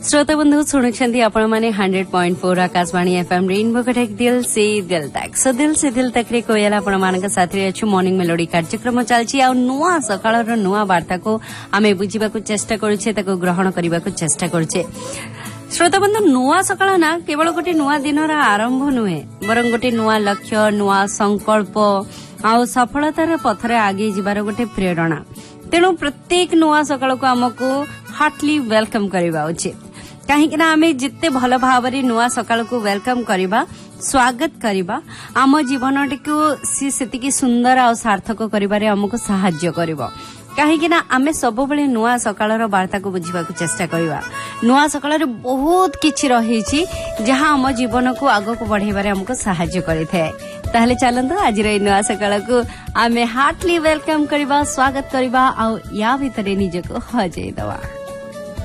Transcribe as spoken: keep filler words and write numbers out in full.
श्रोता बंधु शुणुंट आपण मैंने hundred point four Akashvani FM rainbow Cuttack दिल से दिल तक सो दिल से दिल तक रे कोयल आपण मान साथ अच्छु मॉर्निंग मेलोडी कार्यक्रम चलची आ नुआ सकाळ नुआ वार्ता को आमे बुझीबा को चेष्टा करूछे ताको ग्रहण करबा को चेष्टा करूछे। श्रोता बंधु नुआ सकाळ ना केवल गोटे नुआ दिन आरंभ नुहे बरं गोटे नुआ लक्ष्य नुआ संकल्प आ सफलतार पथरे आगे जीवार गोटे प्रेरणा। तेणु प्रत्येक नुआ सकाळ को आमको हार्टली वेलकम करबा उचित कहीं आमे जिते भल भाव नुआ सकाळ को वेलकम करबा स्वागत करबा आम जीवन को सी सेतिकी सुंदर आ सार्थक करिबारे हमको सहाय्य करबो। कहीं आमे सब बेले नुआ सकाळर वार्ता को बुझिबा को चेष्टा करबा। नुआ सकाळ बहुत किछि रहिछि जहां हम जीवन को आगो को बढ़ेबारे हमको सहाय्य करिथे। ताहले चलंतु आज रे नुआ सकाळ को आमे हार्टली वेलकम करबा स्वागत करबा आ या भितरे निज को हजै दवा।